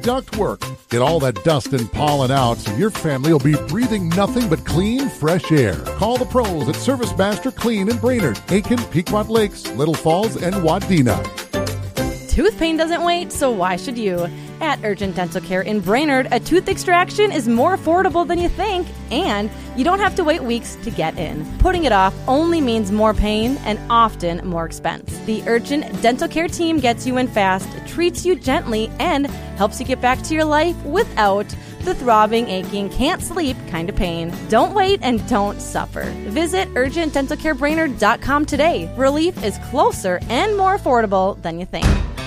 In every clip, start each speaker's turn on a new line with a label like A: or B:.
A: ductwork. Get all that dust and pollen out so your family will be breathing nothing but clean, fresh air. Call the pros at Service Master Clean in Brainerd, Aiken, Pequot Lakes, Little Falls, and Wadena.
B: Tooth pain doesn't wait, so why should you? At Urgent Dental Care in Brainerd, a tooth extraction is more affordable than you think, and you don't have to wait weeks to get in. Putting it off only means more pain and often more expense. The Urgent Dental Care team gets you in fast, treats you gently, and helps you get back to your life without the throbbing, aching, can't sleep kind of pain. Don't wait and don't suffer. Visit UrgentDentalCareBrainerd.com today. Relief is closer and more affordable than you think.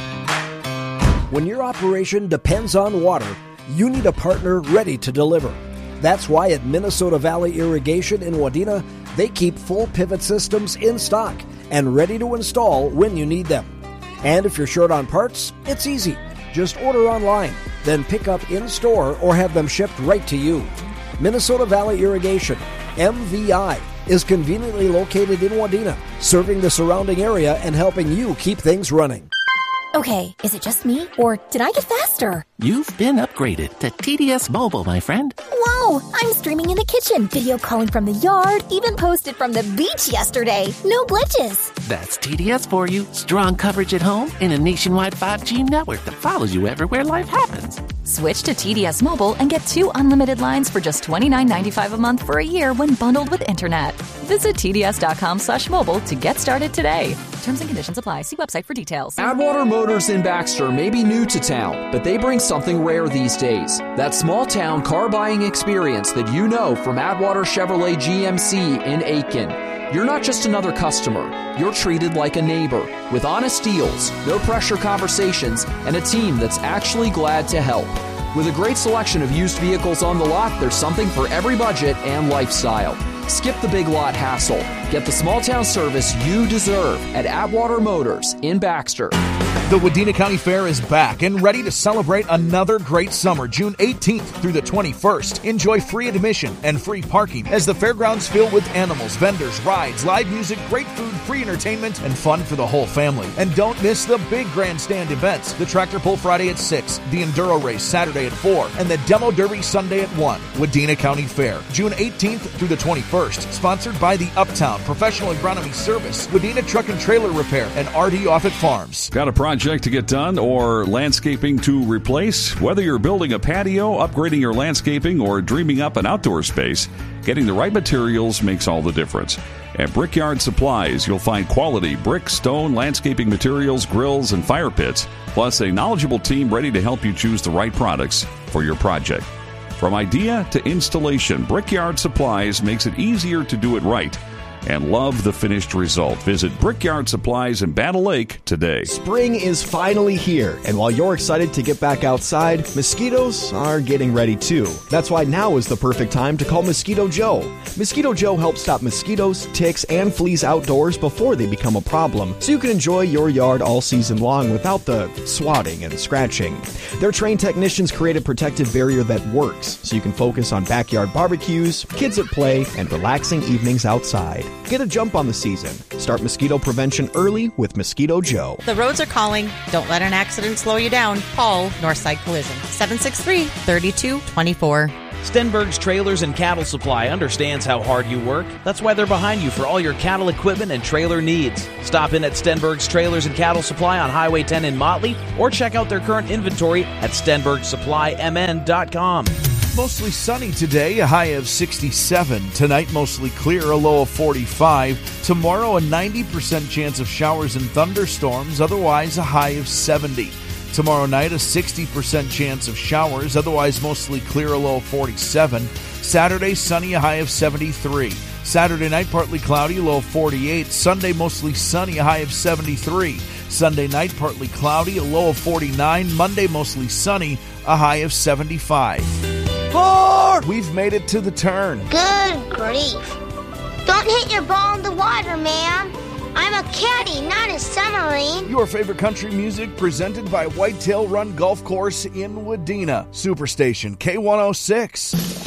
C: When your operation depends on water, you need a partner ready to deliver. That's why at Minnesota Valley Irrigation in Wadena, they keep full pivot systems in stock and ready to install when you need them. And if you're short on parts, it's easy. Just order online, then pick up in-store or have them shipped right to you. Minnesota Valley Irrigation, MVI, is conveniently located in Wadena, serving the surrounding area and helping you keep things running.
D: Okay, is it just me, or did I get faster?
E: You've been upgraded to TDS Mobile, my friend.
D: Whoa, I'm streaming in the kitchen, video calling from the yard, even posted from the beach yesterday. No glitches.
E: That's TDS for you. Strong coverage at home and a nationwide 5G network that follows you everywhere life happens.
F: Switch to TDS Mobile and get 2 unlimited lines for just $29.95 a month for a year when bundled with internet. Visit TDS.com/mobile to get started today. Terms and conditions apply. See website for details.
G: Atwater Motors in Baxter may be new to town, but they bring something rare these days. That small town car buying experience that you know from Atwater Chevrolet GMC in Aiken. You're not just another customer. You're treated like a neighbor with honest deals, no pressure conversations, and a team that's actually glad to help. With a great selection of used vehicles on the lot, there's something for every budget and lifestyle. Skip the big lot hassle. Get the small town service you deserve at Atwater Motors in Baxter.
H: The Wadena County Fair is back and ready to celebrate another great summer, June 18th through the 21st. Enjoy free admission and free parking as the fairgrounds fill with animals, vendors, rides, live music, great food, free entertainment, and fun for the whole family. And don't miss the big grandstand events, the Tractor Pull Friday at 6, the Enduro Race Saturday at 4, and the Demo Derby Sunday at 1. Wadena County Fair, June 18th through the 21st. Sponsored by the Uptown Professional Agronomy Service, Wadena Truck and Trailer Repair, and RD Offutt Farms.
I: Got a project to get done or landscaping to replace? Whether you're building a patio, upgrading your landscaping, or dreaming up an outdoor space, getting the right materials makes all the difference. At Brickyard Supplies, you'll find quality brick, stone, landscaping materials, grills, and fire pits, plus a knowledgeable team ready to help you choose the right products for your project. From idea to installation, Brickyard Supplies makes it easier to do it right and love the finished result. Visit Brickyard Supplies in Battle Lake today.
J: Spring is finally here, and while you're excited to get back outside, mosquitoes are getting ready too. That's why now is the perfect time to call Mosquito Joe. Mosquito Joe helps stop mosquitoes, ticks, and fleas outdoors before they become a problem, so you can enjoy your yard all season long without the swatting and scratching. Their trained technicians create a protective barrier that works, so you can focus on backyard barbecues, kids at play, and relaxing evenings outside. Get a jump on the season. Start mosquito prevention early with Mosquito Joe.
K: The roads are calling. Don't let an accident slow you down. Call Northside Collision. 763-3224.
L: Stenberg's Trailers and Cattle Supply understands how hard you work. That's why they're behind you for all your cattle equipment and trailer needs. Stop in at Stenberg's Trailers and Cattle Supply on Highway 10 in Motley, or check out their current inventory at StenbergSupplyMN.com.
H: Mostly sunny today, a high of 67. Tonight, mostly clear, a low of 45. Tomorrow, a 90% chance of showers and thunderstorms, otherwise a high of 70. Tomorrow night, a 60% chance of showers, otherwise mostly clear, a low of 47. Saturday, sunny, a high of 73. Saturday night, partly cloudy, a low of 48. Sunday, mostly sunny, a high of 73. Sunday night, partly cloudy, a low of 49. Monday, mostly sunny, a high of 75. Lord, we've made it to the turn.
M: Good grief. Don't hit your ball in the water, ma'am. I'm a caddy, not a submarine.
H: Your favorite country music presented by Whitetail Run Golf Course in Wadena. Superstation K106.